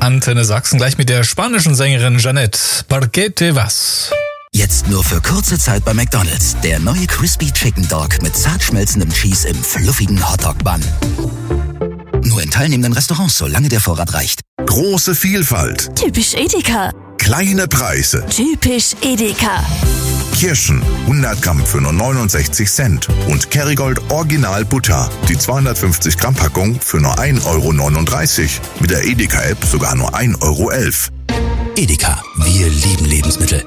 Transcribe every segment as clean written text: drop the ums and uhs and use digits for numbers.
Antenne Sachsen gleich mit der spanischen Sängerin Jeanette. Porque te vas? Jetzt nur für kurze Zeit bei McDonald's. Der neue Crispy Chicken Dog mit zart schmelzendem Cheese im fluffigen Hotdog-Bun. Nur in teilnehmenden Restaurants, solange der Vorrat reicht. Große Vielfalt. Typisch Edeka. Kleine Preise. Typisch Edeka. Kirschen 100 Gramm für nur 69 Cent. Und Kerrygold Original Butter. Die 250 Gramm Packung für nur 1,39 Euro. Mit der Edeka-App sogar nur 1,11 Euro. Edeka, wir lieben Lebensmittel.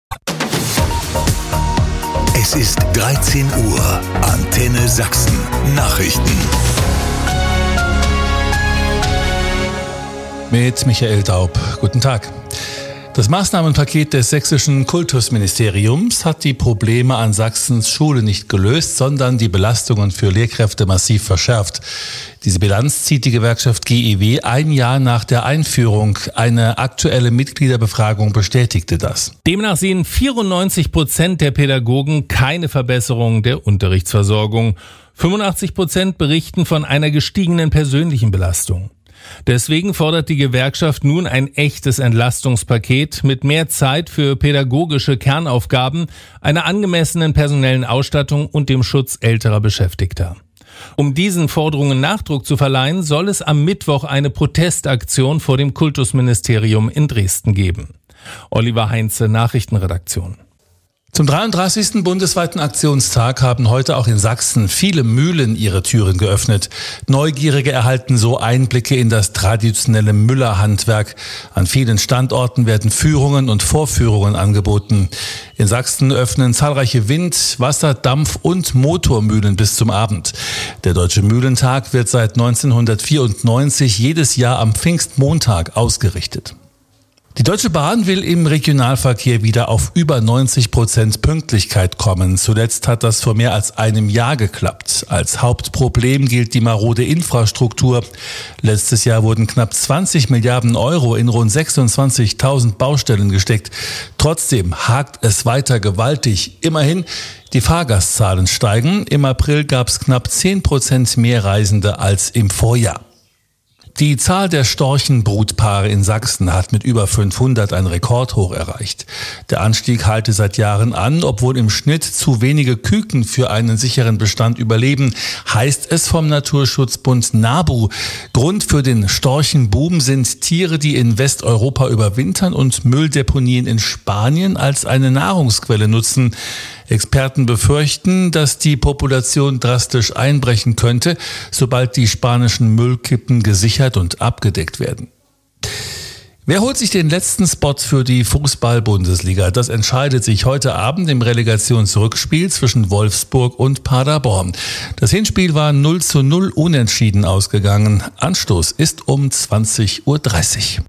Es ist 13 Uhr. Antenne Sachsen. Nachrichten. Mit Michael Daub. Guten Tag. Das Maßnahmenpaket des sächsischen Kultusministeriums hat die Probleme an Sachsens Schule nicht gelöst, sondern die Belastungen für Lehrkräfte massiv verschärft. Diese Bilanz zieht die Gewerkschaft GEW ein Jahr nach der Einführung. Eine aktuelle Mitgliederbefragung bestätigte das. Demnach sehen 94% der Pädagogen keine Verbesserung der Unterrichtsversorgung. 85% berichten von einer gestiegenen persönlichen Belastung. Deswegen fordert die Gewerkschaft nun ein echtes Entlastungspaket mit mehr Zeit für pädagogische Kernaufgaben, einer angemessenen personellen Ausstattung und dem Schutz älterer Beschäftigter. Um diesen Forderungen Nachdruck zu verleihen, soll es am Mittwoch eine Protestaktion vor dem Kultusministerium in Dresden geben. Oliver Heinze, Nachrichtenredaktion. Zum 33. bundesweiten Aktionstag haben heute auch in Sachsen viele Mühlen ihre Türen geöffnet. Neugierige erhalten so Einblicke in das traditionelle Müllerhandwerk. An vielen Standorten werden Führungen und Vorführungen angeboten. In Sachsen öffnen zahlreiche Wind-, Wasser-, Dampf- und Motormühlen bis zum Abend. Der Deutsche Mühlentag wird seit 1994 jedes Jahr am Pfingstmontag ausgerichtet. Die Deutsche Bahn will im Regionalverkehr wieder auf über 90% Pünktlichkeit kommen. Zuletzt hat das vor mehr als einem Jahr geklappt. Als Hauptproblem gilt die marode Infrastruktur. Letztes Jahr wurden knapp 20 Milliarden Euro in rund 26.000 Baustellen gesteckt. Trotzdem hakt es weiter gewaltig. Immerhin, die Fahrgastzahlen steigen. Im April gab es knapp 10% mehr Reisende als im Vorjahr. Die Zahl der Storchenbrutpaare in Sachsen hat mit über 500 ein Rekordhoch erreicht. Der Anstieg halte seit Jahren an, obwohl im Schnitt zu wenige Küken für einen sicheren Bestand überleben, heißt es vom Naturschutzbund NABU. Grund für den Storchenboom sind Tiere, die in Westeuropa überwintern und Mülldeponien in Spanien als eine Nahrungsquelle nutzen. Experten befürchten, dass die Population drastisch einbrechen könnte, sobald die spanischen Müllkippen gesichert und abgedeckt werden. Wer holt sich den letzten Spot für die Fußball-Bundesliga? Das entscheidet sich heute Abend im Relegationsrückspiel zwischen Wolfsburg und Paderborn. Das Hinspiel war 0:0 unentschieden ausgegangen. Anstoß ist um 20:30 Uhr.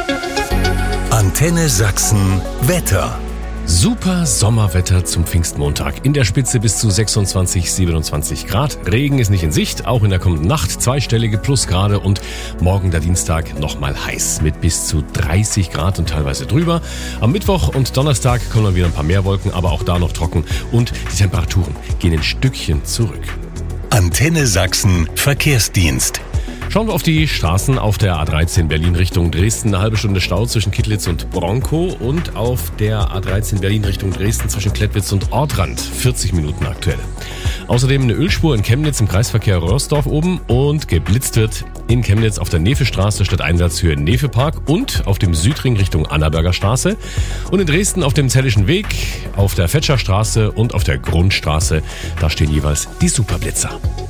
Antenne Sachsen Wetter. Super Sommerwetter zum Pfingstmontag. In der Spitze bis zu 26, 27 Grad. Regen ist nicht in Sicht, auch in der kommenden Nacht zweistellige Plusgrade und morgen der Dienstag nochmal heiß mit bis zu 30 Grad und teilweise drüber. Am Mittwoch und Donnerstag kommen dann wieder ein paar mehr Wolken, aber auch da noch trocken und die Temperaturen gehen ein Stückchen zurück. Antenne Sachsen Verkehrsdienst. Schauen wir auf die Straßen auf der A13 Berlin Richtung Dresden. Eine halbe Stunde Stau zwischen Kittlitz und Bronkow und auf der A13 Berlin Richtung Dresden zwischen Klettwitz und Ortrand. 40 Minuten aktuell. Außerdem eine Ölspur in Chemnitz im Kreisverkehr Röhrsdorf oben und geblitzt wird in Chemnitz auf der Nefestraße statt Einsatzhöhe Nefepark und auf dem Südring Richtung Annaberger Straße und in Dresden auf dem Zellischen Weg, auf der Fetscherstraße und auf der Grundstraße. Da stehen jeweils die Superblitzer.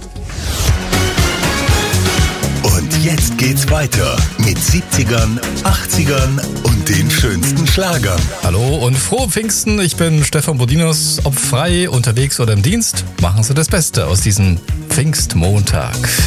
Und jetzt geht's weiter mit 70ern, 80ern und den schönsten Schlagern. Hallo und frohe Pfingsten, ich bin Stefan Bodinos. Ob frei, unterwegs oder im Dienst, machen Sie das Beste aus diesem Pfingstmontag.